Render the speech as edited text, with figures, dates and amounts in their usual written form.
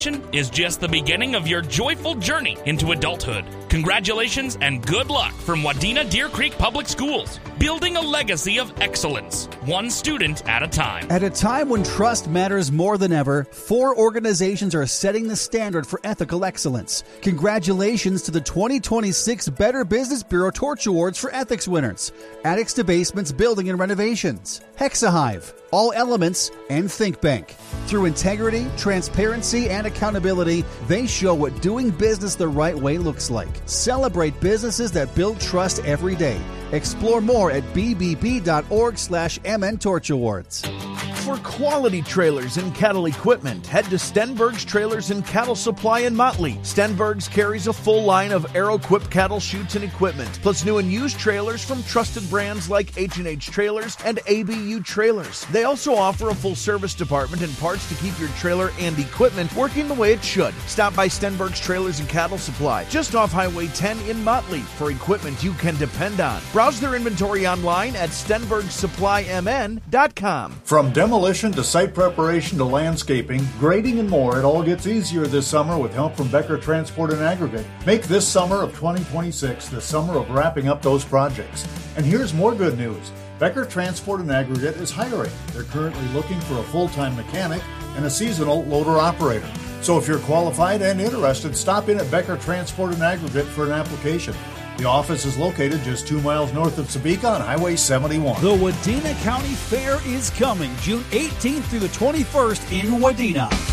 is just the beginning of your joyful journey into adulthood. Congratulations and good luck from Wadena Deer Creek Public Schools, building a legacy of excellence, one student at a time. At a time when trust matters more than ever, 4 organizations are setting the standard for ethical excellence. Congratulations to the 2026 Better Business Bureau Torch Awards for ethics winners: Attics to Basements Building and Renovations, Hexahive, All Elements, and ThinkBank. Through integrity, transparency, and accountability, they show what doing business the right way looks like. Celebrate businesses that build trust every day. Explore more at bbb.org/MN Torch Awards. For quality trailers and cattle equipment, head to Stenberg's Trailers and Cattle Supply in Motley. Stenberg's carries a full line of Aero-equipped cattle chutes and equipment, plus new and used trailers from trusted brands like H&H Trailers and ABU Trailers. They also offer a full service department and parts to keep your trailer and equipment working the way it should. Stop by Stenberg's Trailers and Cattle Supply, just off Highway 10 in Motley, for equipment you can depend on. Browse their inventory online at StenbergSupplyMN.com. From demolition to site preparation to landscaping, grading, and more, it all gets easier this summer with help from Becker Transport and Aggregate. Make this summer of 2026 the summer of wrapping up those projects. And here's more good news. Becker Transport and Aggregate is hiring. They're currently looking for a full-time mechanic and a seasonal loader operator. So if you're qualified and interested, stop in at Becker Transport and Aggregate for an application. The office is located just 2 miles north of Sabika on Highway 71. The Wadena County Fair is coming June 18th through the 21st in Wadena.